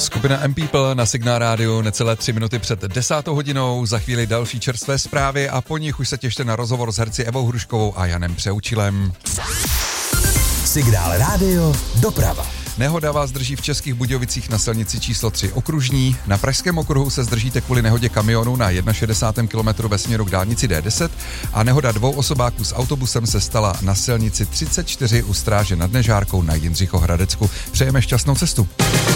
Skupina M-People na Signál rádiu necelé 3 minuty před 10. hodinou, za chvíli další čerstvé zprávy a po nich už se těšte na rozhovor s herci Evou Hruškovou a Janem Přeučilem. Signál rádio, doprava. Nehoda vás drží v Českých Budějovicích na silnici číslo 3 okružní. Na pražském okruhu se zdržíte kvůli nehodě kamionu na 61. kilometru ve směru k dálnici D10 a nehoda 2 osobáků s autobusem se stala na silnici 34 u Stráže nad Nežárkou na Jindřichohradecku. Přejeme šťastnou cestu.